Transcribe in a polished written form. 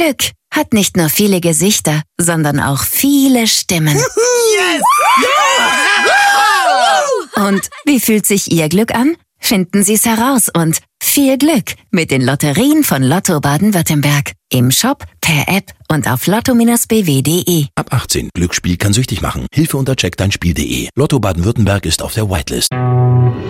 Glück hat nicht nur viele Gesichter, sondern auch viele Stimmen. Yes! Und wie fühlt sich Ihr Glück an? Finden Sie es heraus und viel Glück mit den Lotterien von Lotto Baden-Württemberg. Im Shop, per App und auf lotto-bw.de. Ab 18. Glücksspiel kann süchtig machen. Hilfe unter checkdeinspiel.de. Lotto Baden-Württemberg ist auf der Whitelist.